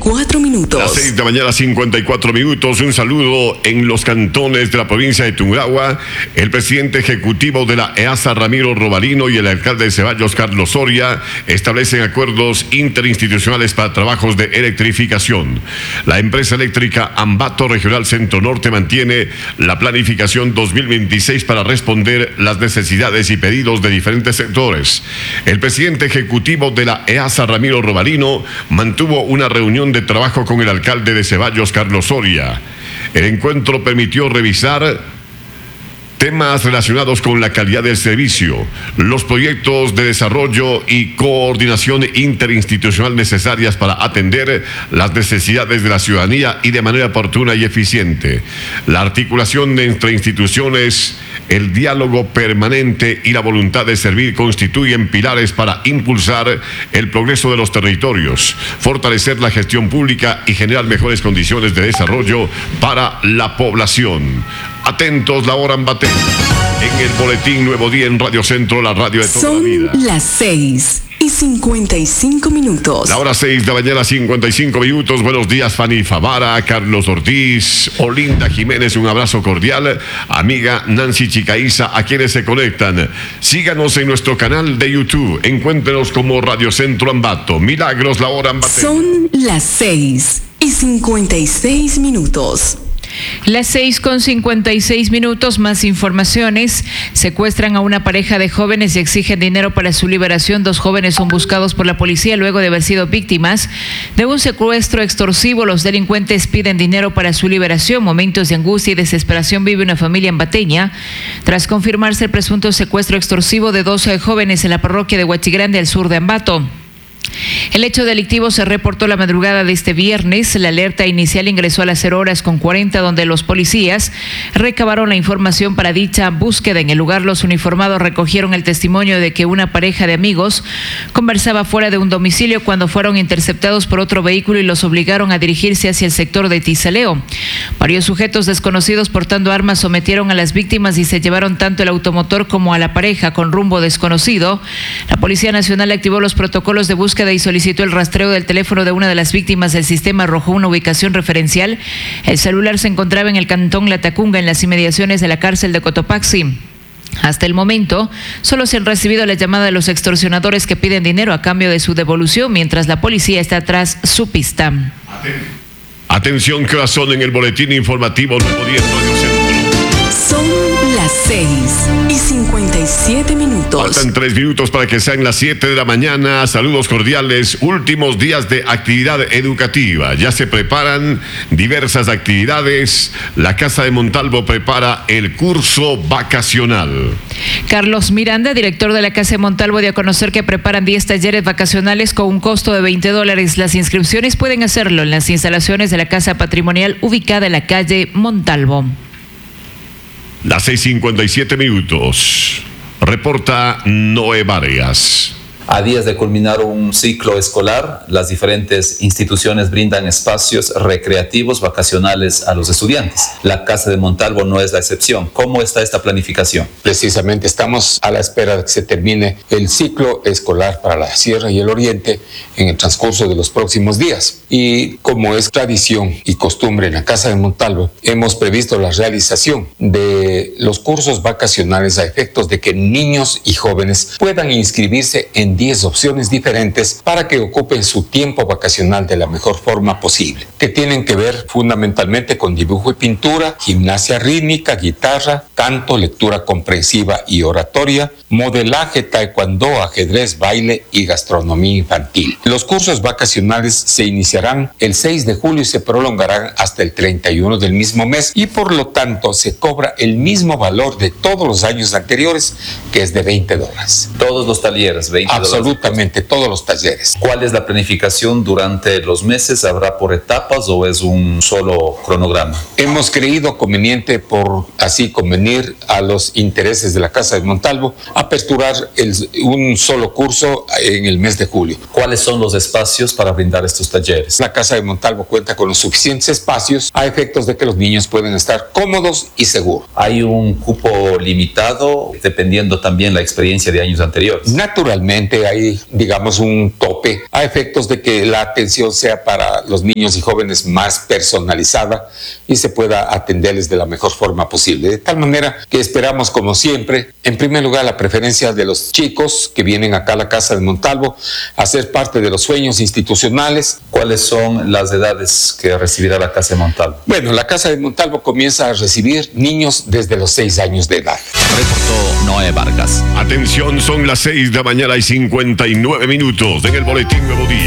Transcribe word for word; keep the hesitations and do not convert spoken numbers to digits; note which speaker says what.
Speaker 1: cuatro minutos.
Speaker 2: Las seis de la mañana, cincuenta y cuatro minutos. Un saludo en los cantones de la provincia de Tungurahua. El presidente ejecutivo de la E A S A, Ramiro Robalino, y el alcalde de Ceballos, Carlos Soria, establecen acuerdos interinstitucionales para trabajos de electrificación. La empresa eléctrica Ambato Regional Centro Norte mantiene la planificación dos mil veintiséis para responder las necesidades y pedidos de diferentes sectores. El presidente ejecutivo de la E A S A, Ramiro Robalino, mantuvo una reunión de trabajo con el alcalde de Ceballos, Carlos Soria. El encuentro permitió revisar temas relacionados con la calidad del servicio, los proyectos de desarrollo y coordinación interinstitucional necesarias para atender las necesidades de la ciudadanía y de manera oportuna y eficiente. La articulación entre instituciones, el diálogo permanente y la voluntad de servir constituyen pilares para impulsar el progreso de los territorios, fortalecer la gestión pública y generar mejores condiciones de desarrollo para la población. Atentos, la hora Ambaté. En el boletín Nuevo Día en Radio Centro, la radio de toda
Speaker 1: Son
Speaker 2: la vida.
Speaker 1: las seis y cincuenta y cinco minutos.
Speaker 2: La hora seis de la mañana, cincuenta y cinco minutos. Buenos días, Fanny Favara, Carlos Ortiz, Olinda Jiménez, un abrazo cordial. Amiga Nancy Chicaiza, a quienes se conectan. Síganos en nuestro canal de YouTube. Encuéntrenos como Radio Centro Ambato. Milagros, la hora Ambaté.
Speaker 1: Son las seis y cincuenta y seis minutos.
Speaker 3: Las seis con cincuenta y seis minutos, más informaciones. Secuestran a una pareja de jóvenes y exigen dinero para su liberación. Dos jóvenes son buscados por la policía luego de haber sido víctimas de un secuestro extorsivo. Los delincuentes piden dinero para su liberación. Momentos de angustia y desesperación vive una familia ambateña tras confirmarse el presunto secuestro extorsivo de doce jóvenes en la parroquia de Huachigrande, al sur de Ambato. El hecho delictivo se reportó la madrugada de este viernes. La alerta inicial ingresó a las cero horas con cuarenta, donde los policías recabaron la información para dicha búsqueda. En el lugar, los uniformados recogieron el testimonio de que una pareja de amigos conversaba fuera de un domicilio cuando fueron interceptados por otro vehículo y los obligaron a dirigirse hacia el sector de Tizaleo. Varios sujetos desconocidos portando armas sometieron a las víctimas y se llevaron tanto el automotor como a la pareja con rumbo desconocido. La Policía Nacional activó los protocolos de búsqueda y solicitó el rastreo del teléfono de una de las víctimas. El sistema arrojó una ubicación referencial. El celular se encontraba en el cantón Latacunga, en las inmediaciones de la cárcel de Cotopaxi. Hasta el momento, solo se han recibido la llamada de los extorsionadores que piden dinero a cambio de su devolución, mientras la policía está tras su pista.
Speaker 2: Atención, que son en el boletín informativo Nuevo Día en Radio Centro.
Speaker 1: Son las seis y cincuenta y siete minutos.
Speaker 2: Faltan tres minutos para que sean las siete de la mañana. Saludos cordiales. Últimos días de actividad educativa. Ya se preparan diversas actividades. La Casa de Montalvo prepara el curso vacacional.
Speaker 3: Carlos Miranda, director de la Casa de Montalvo, dio a conocer que preparan diez talleres vacacionales con un costo de veinte dólares. Las inscripciones pueden hacerlo en las instalaciones de la Casa Patrimonial ubicada en la calle Montalvo.
Speaker 2: Las seis cincuenta y siete minutos. Reporta Noé Vargas.
Speaker 4: A días de culminar un ciclo escolar, las diferentes instituciones brindan espacios recreativos vacacionales a los estudiantes. La Casa de Montalvo no es la excepción. ¿Cómo está esta planificación?
Speaker 5: Precisamente estamos a la espera de que se termine el ciclo escolar para la Sierra y el Oriente en el transcurso de los próximos días. Y como es tradición y costumbre en la Casa de Montalvo, hemos previsto la realización de los cursos vacacionales a efectos de que niños y jóvenes puedan inscribirse en diez opciones diferentes para que ocupen su tiempo vacacional de la mejor forma posible, que tienen que ver fundamentalmente con dibujo y pintura, gimnasia rítmica, guitarra, canto, lectura comprensiva y oratoria, modelaje, taekwondo, ajedrez, baile y gastronomía infantil. Los cursos vacacionales se iniciarán el seis de julio y se prolongarán hasta el treinta y uno del mismo mes, y por lo tanto se cobra el mismo valor de todos los años anteriores, que es de veinte dólares.
Speaker 4: Todos los talleres, veinte dólares.
Speaker 5: Absolutamente, todos los talleres.
Speaker 4: ¿Cuál es la planificación durante los meses? ¿Habrá por etapas o es un solo cronograma?
Speaker 5: Hemos creído conveniente, por así convenir unir a los intereses de la Casa de Montalvo, aperturar el, un solo curso en el mes de julio.
Speaker 4: ¿Cuáles son los espacios para brindar estos talleres?
Speaker 5: La Casa de Montalvo cuenta con los suficientes espacios a efectos de que los niños puedan estar cómodos y seguros.
Speaker 4: ¿Hay un cupo limitado dependiendo también la experiencia de años anteriores?
Speaker 5: Naturalmente hay, digamos, un tope a efectos de que la atención sea para los niños y jóvenes más personalizada y se pueda atenderles de la mejor forma posible. De tal manera que esperamos, como siempre, en primer lugar la preferencia de los chicos que vienen acá a la Casa de Montalvo a ser parte de los sueños institucionales.
Speaker 4: ¿Cuáles son las edades que recibirá la Casa de Montalvo?
Speaker 5: Bueno, la Casa de Montalvo comienza a recibir niños desde los seis años de edad.
Speaker 6: Reportó Noé Vargas.
Speaker 2: Atención, son las seis de la mañana y cincuenta y nueve minutos en el Boletín Nuevo Día.